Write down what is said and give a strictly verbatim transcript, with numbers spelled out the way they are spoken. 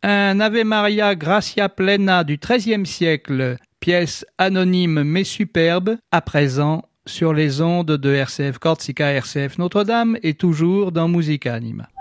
un Ave Maria Gracia Plena du treizième siècle, pièce anonyme mais superbe, à présent sur les ondes de R C F Corsica, R C F Notre-Dame et toujours dans Musica Anima.